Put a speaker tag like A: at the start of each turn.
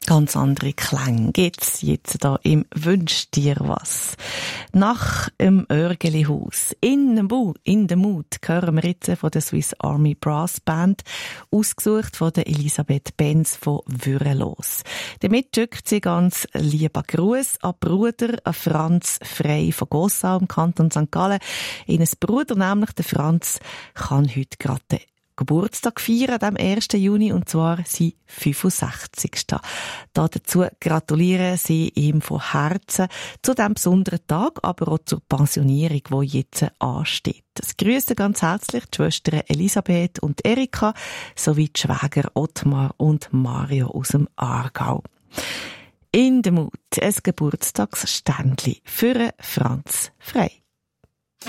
A: Ganz andere Klänge gibt's jetzt da im «Wünsch dir was». Nach dem Örgeli-Haus. In the Mood hören wir jetzt von der Swiss Army Brass Band, ausgesucht von der Elisabeth Benz von Würrelos. Damit schickt sie ganz lieber Gruß an Bruder, an Franz Frey von Gossau im Kanton St. Gallen. Ihnen Bruder, nämlich der Franz, kann heute gerade den Geburtstag feiern, am 1. Juni, und zwar sein 65. Dazu gratulieren sie ihm von Herzen zu diesem besonderen Tag, aber auch zur Pensionierung, die jetzt ansteht. Es grüßen ganz herzlich die Schwestern Elisabeth und Erika sowie die Schwäger Ottmar und Mario aus dem Aargau. In the Mood, ein Geburtstagsständli für Franz Frey.